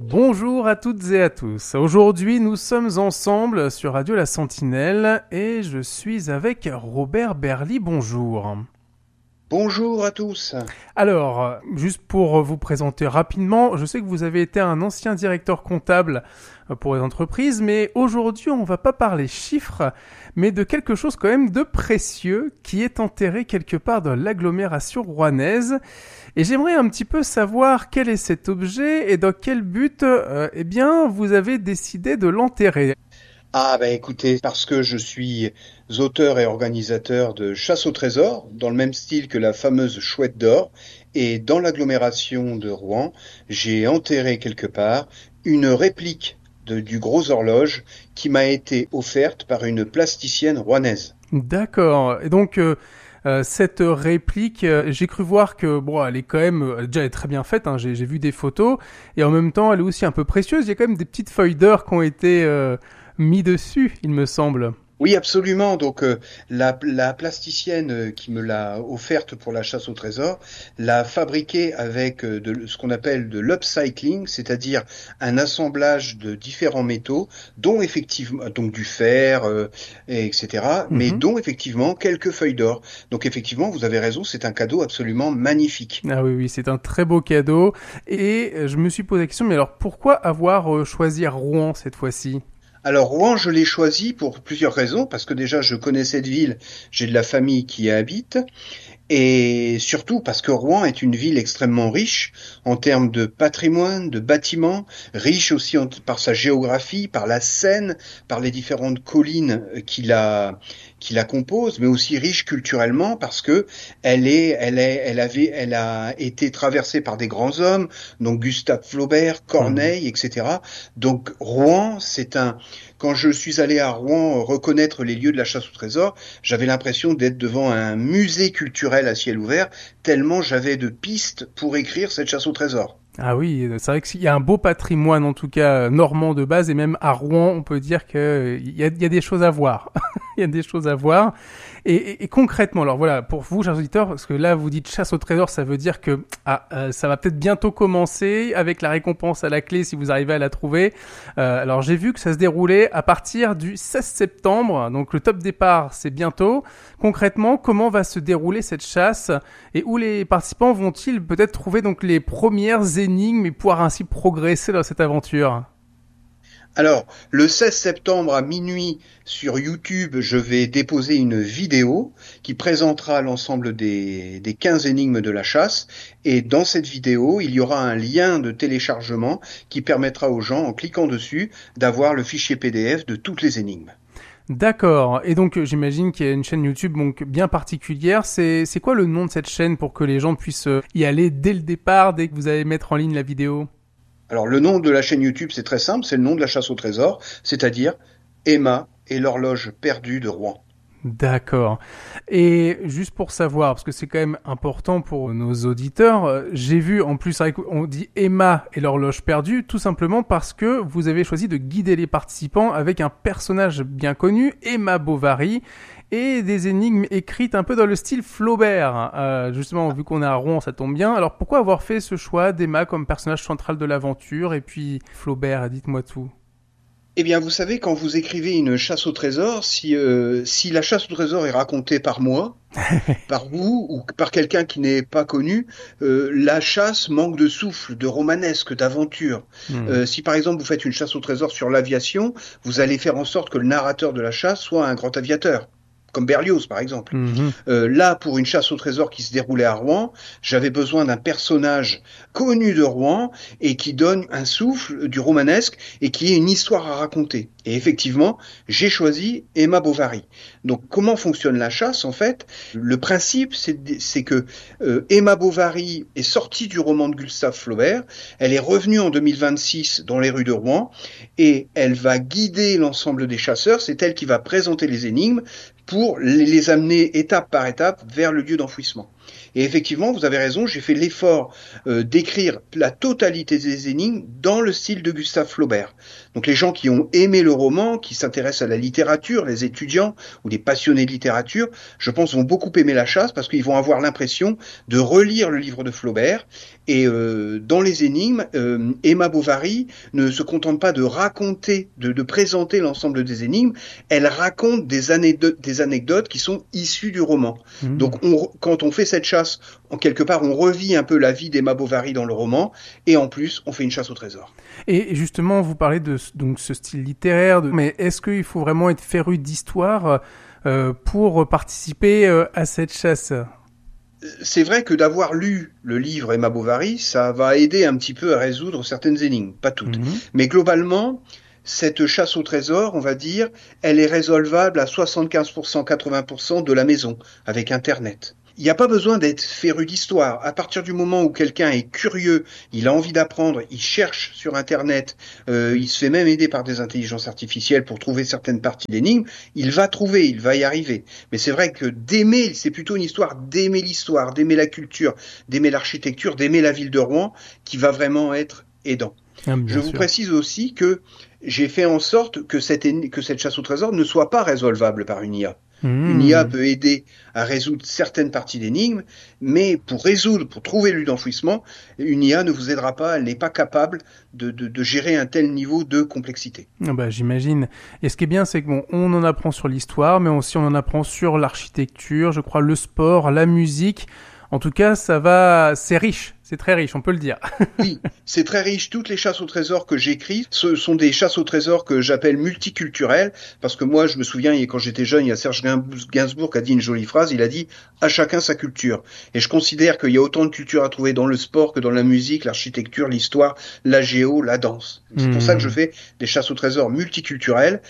Bonjour à toutes et à tous. Aujourd'hui, nous sommes ensemble sur Radio La Sentinelle et je suis avec Robert Berly. Bonjour. Bonjour à tous. Alors, juste pour vous présenter rapidement, je sais que vous avez été un ancien directeur comptable pour les entreprises, mais aujourd'hui, on va pas parler chiffres, mais de quelque chose quand même de précieux qui est enterré quelque part dans l'agglomération rouennaise. Et j'aimerais un petit peu savoir quel est cet objet et dans quel but, vous avez décidé de l'enterrer. Écoutez, parce que je suis auteur et organisateur de Chasse au trésor, dans le même style que la fameuse Chouette d'or, et dans l'agglomération de Rouen, j'ai enterré quelque part une réplique du gros horloge qui m'a été offerte par une plasticienne rouennaise. D'accord. Et donc, cette réplique, j'ai cru voir que elle est quand même déjà elle est très bien faite. Hein, j'ai vu des photos et en même temps, elle est aussi un peu précieuse. Il y a quand même des petites feuilles d'or qui ont été mis dessus, il me semble. Oui, absolument. Donc, la plasticienne qui me l'a offerte pour la chasse au trésor l'a fabriquée avec ce qu'on appelle de l'upcycling, c'est-à-dire un assemblage de différents métaux, dont effectivement, donc du fer, etc., mais Mhm. dont effectivement quelques feuilles d'or. Donc, effectivement, vous avez raison, c'est un cadeau absolument magnifique. Ah oui, oui, c'est un très beau cadeau. Et je me suis posé la question, mais alors pourquoi avoir choisi Rouen cette fois-ci? Alors Rouen, je l'ai choisi pour plusieurs raisons, parce que déjà je connais cette ville, j'ai de la famille qui y habite, et surtout parce que Rouen est une ville extrêmement riche en termes de patrimoine, de bâtiments, riche aussi par sa géographie, par la Seine, par les différentes collines qui la composent, mais aussi riche culturellement parce que elle a été traversée par des grands hommes, donc Gustave Flaubert, Mhm. Corneille, etc. Donc Rouen, quand je suis allé à Rouen reconnaître les lieux de la chasse au trésor, j'avais l'impression d'être devant un musée culturel à ciel ouvert, tellement j'avais de pistes pour écrire cette chasse au trésor. Ah oui, c'est vrai qu'il y a un beau patrimoine, en tout cas normand de base, et même à Rouen, on peut dire qu'il y a des choses à voir. Il y a des choses à voir. Et concrètement, alors voilà, pour vous, chers auditeurs, parce que là, vous dites chasse au trésor, ça veut dire que ça va peut-être bientôt commencer avec la récompense à la clé si vous arrivez à la trouver. Alors j'ai vu que ça se déroulait à partir du 16 septembre, donc le top départ, c'est bientôt. Concrètement, comment va se dérouler cette chasse et où les participants vont-ils peut-être trouver donc les premières énigmes et pouvoir ainsi progresser dans cette aventure? Alors, le 16 septembre à minuit sur YouTube, je vais déposer une vidéo qui présentera l'ensemble des 15 énigmes de la chasse. Et dans cette vidéo, il y aura un lien de téléchargement qui permettra aux gens, en cliquant dessus, d'avoir le fichier PDF de toutes les énigmes. D'accord. Et donc j'imagine qu'il y a une chaîne YouTube donc bien particulière. C'est quoi le nom de cette chaîne pour que les gens puissent y aller dès le départ, dès que vous allez mettre en ligne la vidéo? Alors, le nom de la chaîne YouTube, c'est très simple, c'est le nom de la chasse au trésor, c'est-à-dire Emma et l'horloge perdue de Rouen. D'accord. Et juste pour savoir, parce que c'est quand même important pour nos auditeurs, j'ai vu en plus, on dit Emma et l'horloge perdue, tout simplement parce que vous avez choisi de guider les participants avec un personnage bien connu, Emma Bovary, et des énigmes écrites un peu dans le style Flaubert. Justement, vu qu'on est à Rouen, ça tombe bien. Alors pourquoi avoir fait ce choix d'Emma comme personnage central de l'aventure et puis Flaubert, dites-moi tout. Eh bien, vous savez, quand vous écrivez une chasse au trésor, si la chasse au trésor est racontée par moi, par vous ou par quelqu'un qui n'est pas connu, la chasse manque de souffle, de romanesque, d'aventure. Hmm. Si par exemple vous faites une chasse au trésor sur l'aviation, vous allez faire en sorte que le narrateur de la chasse soit un grand aviateur, comme Berlioz par exemple. Mhm. Là, pour une chasse au trésor qui se déroulait à Rouen, j'avais besoin d'un personnage connu de Rouen et qui donne un souffle du romanesque et qui ait une histoire à raconter. Et effectivement, j'ai choisi Emma Bovary. Donc, comment fonctionne la chasse en fait? Le principe, c'est que Emma Bovary est sortie du roman de Gustave Flaubert. Elle est revenue en 2026 dans les rues de Rouen et elle va guider l'ensemble des chasseurs. C'est elle qui va présenter les énigmes pour les amener étape par étape vers le lieu d'enfouissement. Et effectivement, vous avez raison, j'ai fait l'effort d'écrire la totalité des énigmes dans le style de Gustave Flaubert. Donc les gens qui ont aimé le roman, qui s'intéressent à la littérature, les étudiants ou les passionnés de littérature, je pense vont beaucoup aimer La Chasse parce qu'ils vont avoir l'impression de relire le livre de Flaubert. Et dans les énigmes, Emma Bovary ne se contente pas de raconter, de présenter l'ensemble des énigmes, elle raconte des anecdotes qui sont issues du roman. Donc quand on fait cette chasse, en quelque part, on revit un peu la vie d'Emma Bovary dans le roman, et en plus, on fait une chasse au trésor. Et justement, vous parlez de donc ce style littéraire, mais est-ce qu'il faut vraiment être féru d'histoire pour participer à cette chasse ? C'est vrai que d'avoir lu le livre Emma Bovary, ça va aider un petit peu à résoudre certaines énigmes, pas toutes. Mais globalement, cette chasse au trésor, on va dire, elle est résolvable à 75%, 80% de la maison, avec Internet. Il n'y a pas besoin d'être féru d'histoire. À partir du moment où quelqu'un est curieux, il a envie d'apprendre, il cherche sur Internet, il se fait même aider par des intelligences artificielles pour trouver certaines parties d'énigmes, il va trouver, il va y arriver. Mais c'est vrai que d'aimer, c'est plutôt une histoire d'aimer l'histoire, d'aimer la culture, d'aimer l'architecture, d'aimer la ville de Rouen, qui va vraiment être aidant. Je vous précise aussi que j'ai fait en sorte que cette chasse au trésor ne soit pas résolvable par une IA. Une IA peut aider à résoudre certaines parties d'énigmes, mais pour trouver lieu d'enfouissement, une IA ne vous aidera pas, elle n'est pas capable de gérer un tel niveau de complexité. Ah bah, j'imagine. Et ce qui est bien, c'est qu'on en apprend sur l'histoire, mais aussi on en apprend sur l'architecture, je crois, le sport, la musique. En tout cas, c'est riche, c'est très riche, on peut le dire. Oui, c'est très riche. Toutes les chasses au trésor que j'écris, ce sont des chasses au trésor que j'appelle multiculturelles, parce que moi, je me souviens, quand j'étais jeune, il y a Serge Gainsbourg qui a dit une jolie phrase, il a dit « à chacun sa culture ». Et je considère qu'il y a autant de culture à trouver dans le sport que dans la musique, l'architecture, l'histoire, la géo, la danse. C'est pour ça que je fais des chasses au trésor multiculturelles.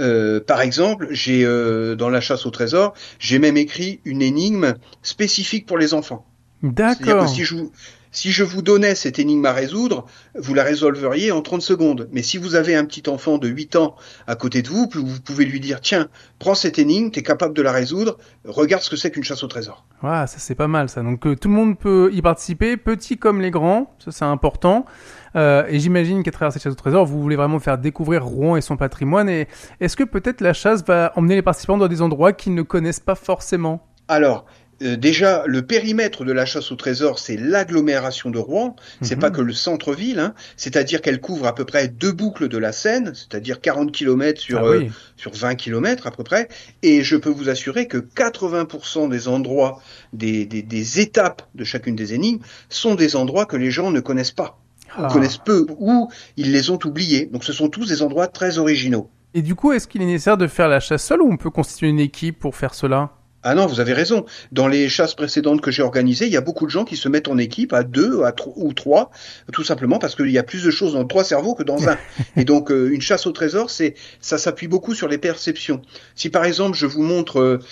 Par exemple, dans la chasse au trésor, j'ai même écrit une énigme spécifique pour les enfants. D'accord. C'est-à-dire que si je vous donnais cette énigme à résoudre, vous la résolveriez en 30 secondes. Mais si vous avez un petit enfant de 8 ans à côté de vous pouvez lui dire, tiens, prends cette énigme, t'es capable de la résoudre, regarde ce que c'est qu'une chasse au trésor. Ah, ça c'est pas mal ça. Donc tout le monde peut y participer, petits comme les grands, ça c'est important. Et j'imagine qu'à travers cette chasse au trésor, vous voulez vraiment faire découvrir Rouen et son patrimoine. Et est-ce que peut-être la chasse va emmener les participants dans des endroits qu'ils ne connaissent pas forcément ? Alors, déjà, le périmètre de la chasse au trésor, c'est l'agglomération de Rouen. C'est pas que le centre-ville, hein. C'est-à-dire qu'elle couvre à peu près 2 boucles de la Seine, c'est-à-dire 40 km sur 20 km à peu près. Et je peux vous assurer que 80% des endroits, des étapes de chacune des énigmes sont des endroits que les gens ne connaissent pas, ou connaissent peu, ou ils les ont oubliés. Donc ce sont tous des endroits très originaux. Et du coup, est-ce qu'il est nécessaire de faire la chasse seule ou on peut constituer une équipe pour faire cela ? Ah non, vous avez raison. Dans les chasses précédentes que j'ai organisées, il y a beaucoup de gens qui se mettent en équipe à 2 ou 3, tout simplement parce qu'il y a plus de choses dans 3 cerveaux que dans un. Et donc, une chasse au trésor, ça s'appuie beaucoup sur les perceptions. Si par exemple, je vous montre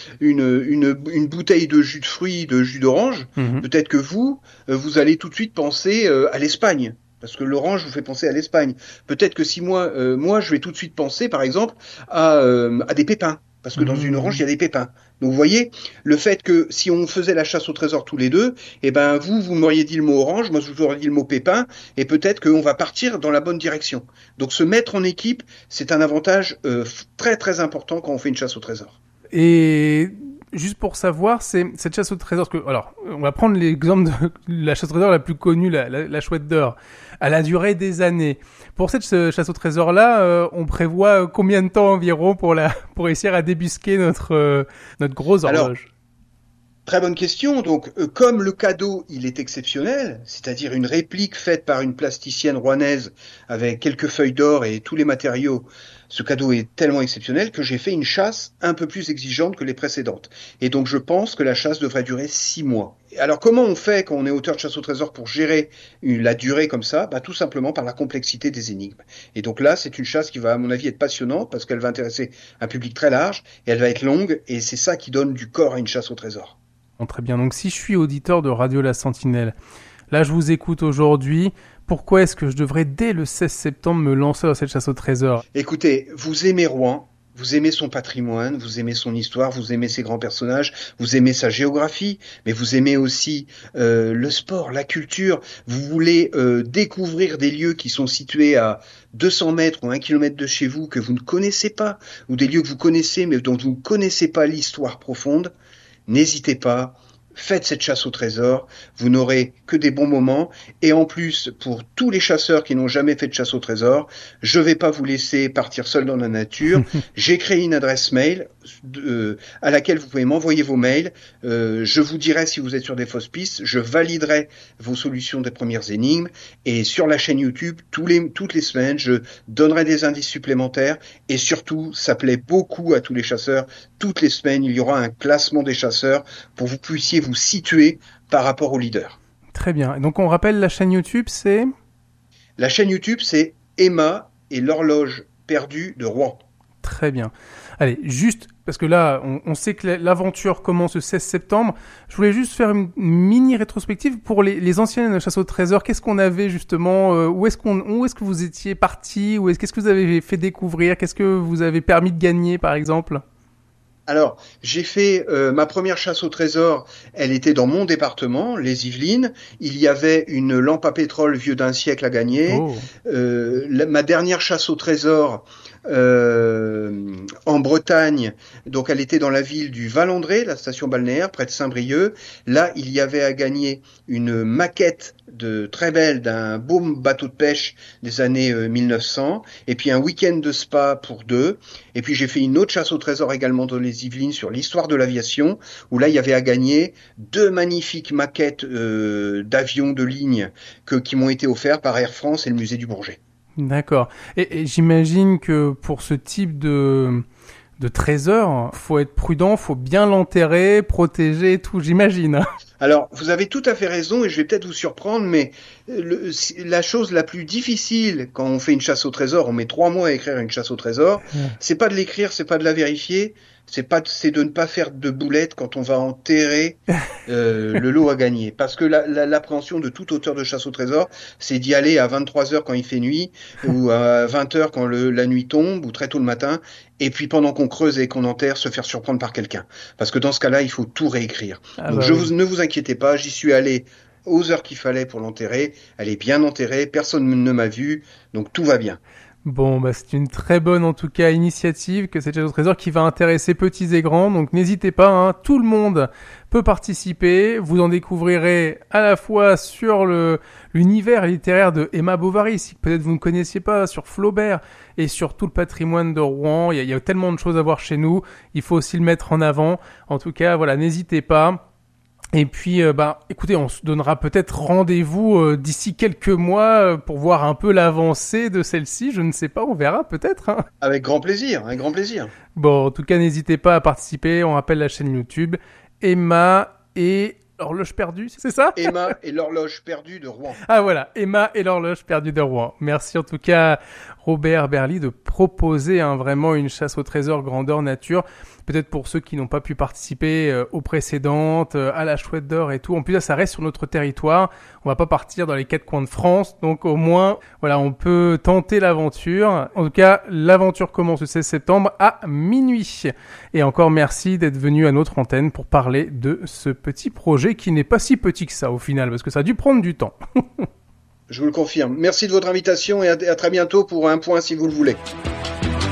une bouteille de jus de fruits, de jus d'orange, peut-être que vous allez tout de suite penser à l'Espagne. Parce que l'orange vous fait penser à l'Espagne. Peut-être que si moi, je vais tout de suite penser, par exemple, à des pépins. Parce que dans une orange, il y a des pépins. Donc, vous voyez, le fait que si on faisait la chasse au trésor tous les deux, eh ben, vous m'auriez dit le mot orange, moi, je vous aurais dit le mot pépin, et peut-être qu'on va partir dans la bonne direction. Donc, se mettre en équipe, c'est un avantage très, très important quand on fait une chasse au trésor. Et juste pour savoir, c'est cette chasse au trésor, alors, on va prendre l'exemple de la chasse au trésor la plus connue, la chouette d'or. Elle a duré des années. Pour cette chasse au trésor-là, on prévoit combien de temps environ pour réussir à débusquer notre grosse horloge? Alors, très bonne question. Donc, comme le cadeau, il est exceptionnel, c'est-à-dire une réplique faite par une plasticienne rouennaise avec quelques feuilles d'or et tous les matériaux, ce cadeau est tellement exceptionnel que j'ai fait une chasse un peu plus exigeante que les précédentes. Et donc, je pense que la chasse devrait durer 6 mois. Alors, comment on fait quand on est auteur de chasse au trésor pour gérer la durée comme ça? Tout simplement par la complexité des énigmes. Et donc là, c'est une chasse qui va, à mon avis, être passionnante parce qu'elle va intéresser un public très large et elle va être longue et c'est ça qui donne du corps à une chasse au trésor. Bon, très bien. Donc, si je suis auditeur de Radio La Sentinelle, là, je vous écoute aujourd'hui. Pourquoi est-ce que je devrais, dès le 16 septembre, me lancer dans cette chasse au trésor? Écoutez, vous aimez Rouen, vous aimez son patrimoine, vous aimez son histoire, vous aimez ses grands personnages, vous aimez sa géographie, mais vous aimez aussi le sport, la culture. Vous voulez découvrir des lieux qui sont situés à 200 mètres ou 1 kilomètre de chez vous que vous ne connaissez pas, ou des lieux que vous connaissez mais dont vous ne connaissez pas l'histoire profonde. N'hésitez pas. Faites cette chasse au trésor, vous n'aurez que des bons moments. Et en plus, pour tous les chasseurs qui n'ont jamais fait de chasse au trésor, je vais pas vous laisser partir seul dans la nature. J'ai créé une adresse mail à laquelle vous pouvez m'envoyer vos mails. Je vous dirai si vous êtes sur des fausses pistes. Je validerai vos solutions des premières énigmes. Et sur la chaîne YouTube, toutes les semaines, je donnerai des indices supplémentaires. Et surtout, ça plaît beaucoup à tous les chasseurs. Toutes les semaines, il y aura un classement des chasseurs pour que vous puissiez vous situer par rapport au leader. Très bien. Et donc on rappelle la chaîne YouTube, c'est... La chaîne YouTube, c'est Emma et l'horloge perdue de Rouen. Très bien. Allez, juste, parce que là, on sait que l'aventure commence le 16 septembre. Je voulais juste faire une mini rétrospective pour les anciennes chasses au trésor. Qu'est-ce qu'on avait justement, où est-ce que vous étiez partis, qu'est-ce que vous avez fait découvrir, qu'est-ce que vous avez permis de gagner, par exemple? Alors, j'ai fait ma première chasse au trésor, elle était dans mon département, les Yvelines. Il y avait une lampe à pétrole vieux d'un siècle à gagner. Oh. Ma dernière chasse au trésor en Bretagne, donc elle était dans la ville du Val-André, la station balnéaire, près de Saint-Brieuc. Là, il y avait à gagner une maquette très belle d'un beau bateau de pêche des années 1900, et puis un week-end de spa pour 2. Et puis j'ai fait une autre chasse au trésor également dans les Yvelines sur l'histoire de l'aviation, où là il y avait à gagner 2 magnifiques maquettes d'avions de ligne qui m'ont été offertes par Air France et le musée du Bourget. D'accord. Et j'imagine que pour ce type de trésor, faut être prudent, faut bien l'enterrer, protéger et tout, j'imagine. Alors, vous avez tout à fait raison et je vais peut-être vous surprendre, mais la chose la plus difficile quand on fait une chasse au trésor, on met 3 mois à écrire une chasse au trésor, c'est pas de l'écrire, c'est pas de la vérifier, c'est de ne pas faire de boulettes quand on va enterrer le lot à gagner. Parce que l'appréhension de tout auteur de chasse au trésor, c'est d'y aller à 23h quand il fait nuit, ou à 20h quand la nuit tombe, ou très tôt le matin, et puis pendant qu'on creuse et qu'on enterre, se faire surprendre par quelqu'un. Parce que dans ce cas-là, il faut tout réécrire. Donc ne vous inquiétez pas, j'y suis allé aux heures qu'il fallait pour l'enterrer. Elle est bien enterrée, personne ne m'a vu, donc tout va bien. Bon, c'est une très bonne, en tout cas, initiative que cette chasse au trésor qui va intéresser petits et grands. Donc, n'hésitez pas, tout le monde peut participer. Vous en découvrirez à la fois sur l'univers littéraire de Emma Bovary, si peut-être vous ne connaissiez pas, sur Flaubert et sur tout le patrimoine de Rouen. Il y a tellement de choses à voir chez nous. Il faut aussi le mettre en avant. En tout cas, voilà, n'hésitez pas. Et puis, écoutez, on se donnera peut-être rendez-vous d'ici quelques mois pour voir un peu l'avancée de celle-ci. Je ne sais pas, on verra peut-être. Avec grand plaisir, avec grand plaisir. Bon, en tout cas, n'hésitez pas à participer. On rappelle la chaîne YouTube Emma et l'horloge perdue, c'est ça? Emma et l'horloge perdue de Rouen. Ah voilà, Emma et l'horloge perdue de Rouen. Merci en tout cas, Robert Berly, de proposer vraiment une chasse au trésor grandeur nature. Peut-être pour ceux qui n'ont pas pu participer aux précédentes, à la Chouette d'Or et tout. En plus, là, ça reste sur notre territoire. On va pas partir dans les 4 coins de France. Donc, au moins, voilà, on peut tenter l'aventure. En tout cas, l'aventure commence le 16 septembre à minuit. Et encore merci d'être venu à notre antenne pour parler de ce petit projet qui n'est pas si petit que ça au final, parce que ça a dû prendre du temps. Je vous le confirme. Merci de votre invitation et à très bientôt pour un point si vous le voulez.